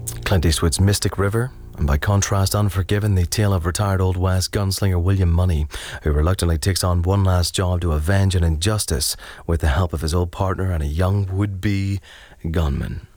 Clint Eastwood's Mystic River, and by contrast, Unforgiven, the tale of retired Old West gunslinger William Money, who reluctantly takes on one last job to avenge an injustice with the help of his old partner and a young would-be gunman.